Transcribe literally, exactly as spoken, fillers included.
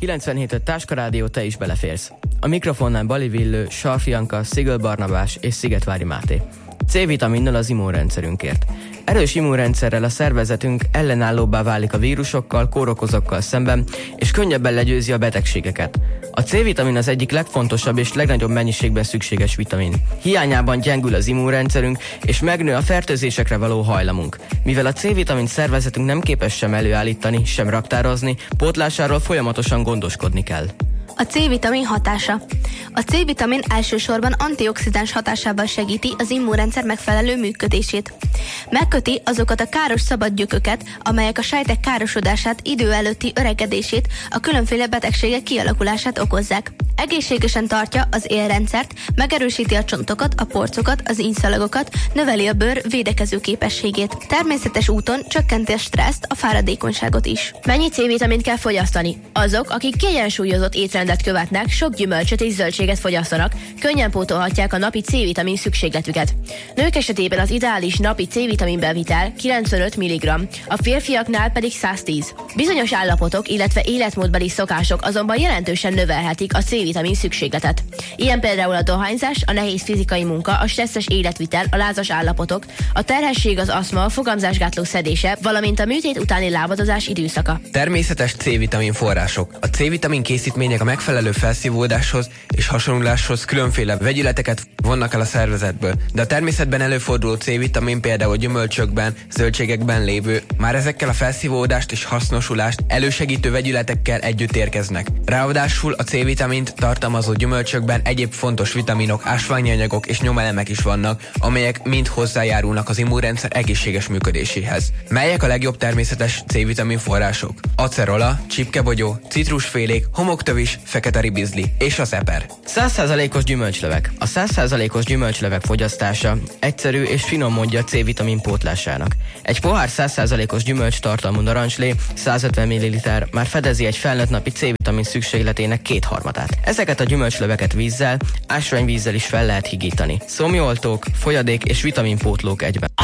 kilencvenhét öt Táska Rádió, te is beleférsz. A mikrofonnál Bali Villő, Sarfi Janka, Szigel Barnabás és Szigetvári Máté. C-vitaminnal az immunrendszerünkért. Erős immunrendszerrel a szervezetünk ellenállóbbá válik a vírusokkal, kórokozókkal szemben, és könnyebben legyőzi a betegségeket. A C-vitamin az egyik legfontosabb és legnagyobb mennyiségben szükséges vitamin. Hiányában gyengül az immunrendszerünk, és megnő a fertőzésekre való hajlamunk. Mivel a C-vitamin szervezetünk nem képes sem előállítani, sem raktározni, pótlásáról folyamatosan gondoskodni kell. A C-vitamin hatása. A C-vitamin elsősorban antioxidáns hatásával segíti az immunrendszer megfelelő működését. Megköti azokat a káros szabad gyököket, amelyek a sejtek károsodását, idő előtti öregedését, a különféle betegségek kialakulását okozzák. Egészségesen tartja az élrendszert, megerősíti a csontokat, a porcokat, az ínyszalagokat, növeli a bőr védekező képességét. Természetes úton csökkenti a stresszt, a fáradékonyságot is. Mennyi C-vitamint kell fogyasztani? Azok, akik kiegyensúlyozott étrendet követnek, sok gyümölcsöt és zöldséget fogyasztanak, könnyen pótolhatják a napi C-vitamin szükségletüket. Nők esetében az ideális napi C-vitamin bevitel kilencvenöt milligramm, a férfiaknál pedig száztíz. Bizonyos állapotok, illetve életmódbeli szokások azonban jelentősen növelhetik a C-vitamin szükségletet. Ilyen például a dohányzás, a nehéz fizikai munka, a stresszes életvitel, a lázas állapotok, a terhesség, az aszma, a fogamzásgátló szedése, valamint a műtét utáni lábadozás időszaka. Természetes C-vitamin források. A C-vitamin készítmények a megfelelő felszívódáshoz és hasonláshoz különféle vegyületeket vonnak el a szervezetből, de a természetben előforduló C-vitamin például gyümölcsökben, zöldségekben lévő, már ezekkel a felszívódást és hasznosulást elősegítő vegyületekkel együtt érkeznek. Ráadásul a C-vitamint tartalmazó gyümölcsökben egyéb fontos vitaminok, ásványi anyagok és nyomelemek is vannak, amelyek mind hozzájárulnak az immunrendszer egészséges működéséhez. Melyek a legjobb természetes C-vitamin források? Acerola, csipkebogyó, citrusfélék, homoktövis, fekete ribizli és az eper. száz százalékos gyümölcslevek. A száz százalékos gyümölcslevek fogyasztása egyszerű és finom módja a C-vitamin pótlásának. Egy pohár száz százalékos gyümölcs tartalmú narancslé, százötven milliliter már fedezi egy felnőtt napi C-vitamin szükségletének kétharmadát. Ezeket a gyümölcsleveket vízzel, ásványvízzel is fel lehet higítani. Szomjoltók, folyadék és vitaminpótlók egyben.